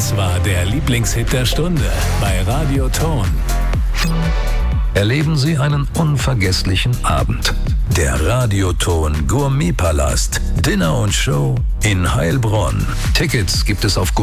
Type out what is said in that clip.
Das war der Lieblingshit der Stunde bei Radio Ton. Erleben Sie einen unvergesslichen Abend. Der Radioton Gourmetpalast. Dinner und Show in Heilbronn. Tickets gibt es auf